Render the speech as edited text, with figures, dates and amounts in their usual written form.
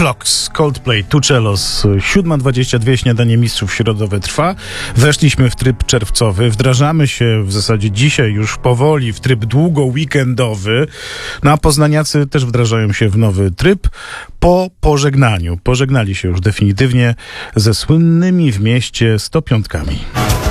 Clocks, Coldplay, Two Cellos, 7:22, śniadanie mistrzów środowe trwa. Weszliśmy w tryb czerwcowy, wdrażamy się w zasadzie dzisiaj już powoli w tryb długo-weekendowy. No a poznaniacy też wdrażają się w nowy tryb po pożegnaniu. Pożegnali się już definitywnie ze słynnymi w mieście 105.